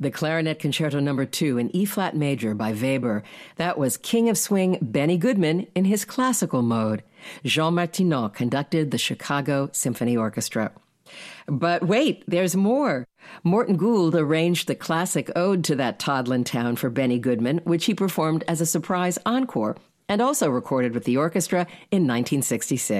The Clarinet Concerto No. 2 in E-flat major by Weber. That was King of Swing Benny Goodman in his classical mode. Jean Martineau conducted the Chicago Symphony Orchestra. But wait, there's more. Morton Gould arranged the classic ode to that Toddlin town for Benny Goodman, which he performed as a surprise encore, and also recorded with the orchestra in 1966.